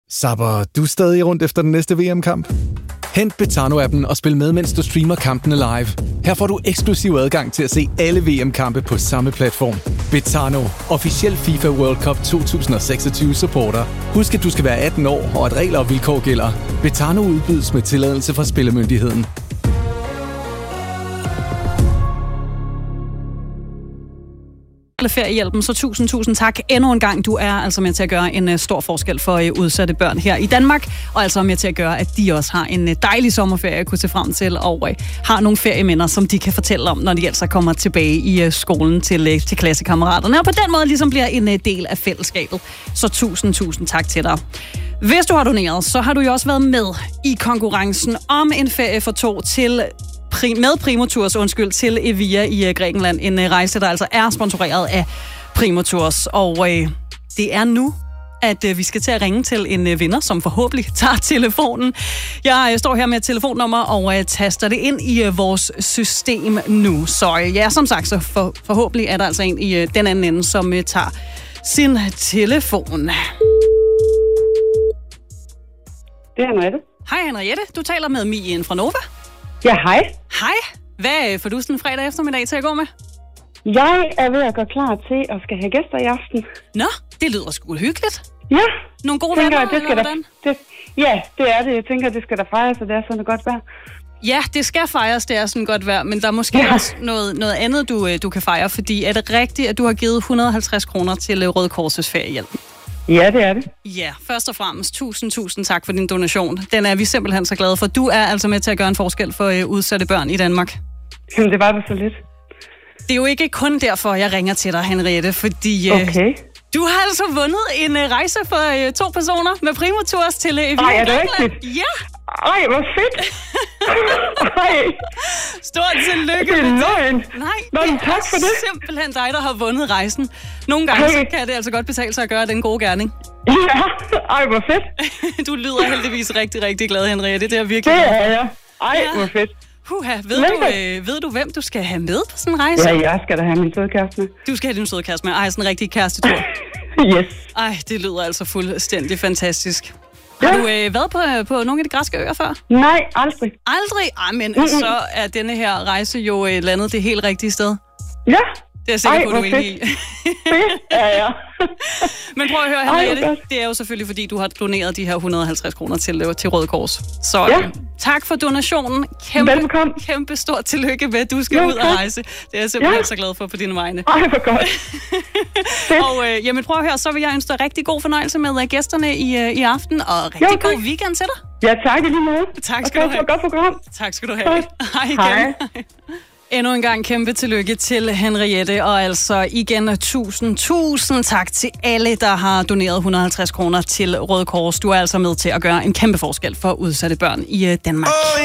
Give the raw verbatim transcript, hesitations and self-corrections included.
Zapper du stadig rundt efter den næste V M-kamp? Hent Betano-appen og spil med, mens du streamer kampene live. Her får du eksklusiv adgang til at se alle V M-kampe på samme platform. Betano, officiel FIFA World Cup to tusind og seksogtyve supporter. Husk, at du skal være atten år, og at regler og vilkår gælder. Betano udbydes med tilladelse fra Spillemyndigheden. Feriehjælpen, så tusind, tusind tak endnu en gang. Du er altså med til at gøre en uh, stor forskel for uh, udsatte børn her i Danmark, og altså med til at gøre, at de også har en uh, dejlig sommerferie at kunne se frem til, og uh, har nogle ferieminder, som de kan fortælle om, når de altså kommer tilbage i uh, skolen til, uh, til klassekammeraterne, og på den måde ligesom bliver en uh, del af fællesskabet. Så tusind, tusind tak til dig. Hvis du har doneret, så har du jo også været med i konkurrencen om en ferie for to til med Primotours, undskyld, til Evia i Grækenland. En rejse, der altså er sponsoreret af Primotours. Og øh, det er nu, at øh, vi skal til at ringe til en øh, vinder, som forhåbentlig tager telefonen. Jeg øh, står her med et telefonnummer og øh, taster det ind i øh, vores system nu. Så øh, ja, som sagt, så for, forhåbentlig er der altså en i øh, den anden ende, som øh, tager sin telefon. Det er Henriette. Hej Henriette, du taler med Mien fra Nova. Ja, hej. Hej. Hvad får du sådan en fredag eftermiddag til at gå med? Jeg er ved at gå klar til at skal have gæster i aften. Nå, det lyder sgu hyggeligt. Ja. Nogle gode tænker, venner, det skal eller der, hvordan? det, ja, det er det. Jeg tænker, det skal der fejres, så det er sådan godt vejr. Ja, det skal fejres, det er sådan godt vejr, men der er måske ja. også noget, noget andet, du, du kan fejre, fordi er det rigtigt, at du har givet et hundrede og halvtreds kroner til Røde Korsets feriehjælp? Ja, det er det. Ja, først og fremmest tusind, tusind tak for din donation. Den er vi simpelthen så glade for. Du er altså med til at gøre en forskel for uh, udsatte børn i Danmark. Jamen, det var det så lidt. Det er jo ikke kun derfor, jeg ringer til dig, Henriette, fordi uh, okay. du har altså vundet en uh, rejse for uh, to personer med Primotours til uh, Evia. Ej, er det rigtigt? Ja. Ej, hvor fedt. Ej. Stort tillykke. Det er løgn. Nej, Nå, det tak for det. er simpelthen dig, der har vundet rejsen. Nogle gange så kan det altså godt betale sig at gøre den gode gerning. Ja, ej, hvor fedt. Du lyder heldigvis rigtig, rigtig glad, Henriette. Det er virkelig. Det er jeg. Ej, ja. Hvor fedt. Huha, ved du, øh, ved du, hvem du skal have med på sådan en rejse? Ja, jeg skal da have min søde kæreste med. Du skal have din søde kæreste med. Ej, sådan en rigtig kærestetur. Yes. Ej, det lyder altså fuldstændig fantastisk. Har ja. du øh, været på, på nogle af de græske øer før? Nej, aldrig. Aldrig? Ej, men Mm-mm. så er denne her rejse jo øh, landet det helt rigtige sted. Ja. Det er jeg sikker på, du er enig i. Det er jeg. Men prøv at høre, Henriette, det er jo selvfølgelig, fordi du har doneret de her et hundrede og halvtreds kroner til, til Røde Kors. Så ja. øh, tak for donationen. Kæmpe, Velbekomme. kæmpe stort tillykke med, at du skal ja, ud og rejse. Det er jeg simpelthen ja. så glad for på dine vegne. Ej, hvor godt. og øh, jamen, prøv at høre, så vil jeg ønske dig rigtig god fornøjelse med uh, gæsterne i, uh, i aften, og rigtig jo, god weekend til dig. Ja, tak i lige måde. Tak skal og du have. Godt program. Tak skal du have. Hej igen. Hej. Endnu en gang kæmpe tillykke til Henriette, og altså igen tusind, tusind tak til alle, der har doneret et hundrede og halvtreds kroner til Røde Kors. Du er altså med til at gøre en kæmpe forskel for udsatte børn i Danmark.